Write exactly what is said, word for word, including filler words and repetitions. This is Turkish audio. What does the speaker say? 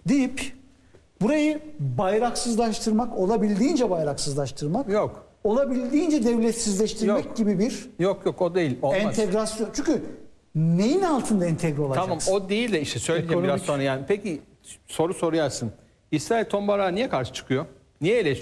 deyip burayı bayraksızlaştırmak, olabildiğince bayraksızlaştırmak, Yok. olabildiğince devletsizleştirmek Yok. gibi bir Yok yok o değil. Olmaz. entegrasyon. Çünkü neyin altında entegre olacaksın? Tamam o değil de işte söyleyeceğim Ekonomik- biraz sonra yani. Peki soru soruyarsın. İsrail ton bayrağı niye karşı çıkıyor? Niye eleştiriyor?